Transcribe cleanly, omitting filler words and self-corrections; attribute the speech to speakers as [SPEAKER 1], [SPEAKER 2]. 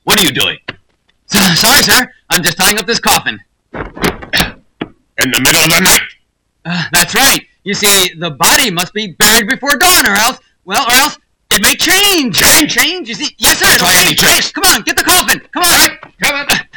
[SPEAKER 1] What are you doing?
[SPEAKER 2] Sorry, sir. I'm just tying up this coffin.
[SPEAKER 1] In the middle of the night?
[SPEAKER 2] That's right. You see, the body must be buried before dawn, or else it may change.
[SPEAKER 1] Change?
[SPEAKER 2] Change? You see? Yes, sir.
[SPEAKER 1] Try any tricks.
[SPEAKER 2] Come on, get the coffin. Come on.
[SPEAKER 1] Come on.